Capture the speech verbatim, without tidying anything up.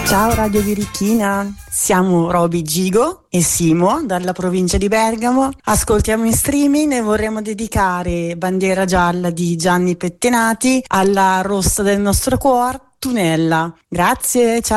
Ciao Radio Birichina, siamo Roby Gigo e Simo dalla provincia di Bergamo. Ascoltiamo in streaming e vorremmo dedicare Bandiera gialla di Gianni Pettenati alla rossa del nostro cuore, Tunella. Grazie, ciao.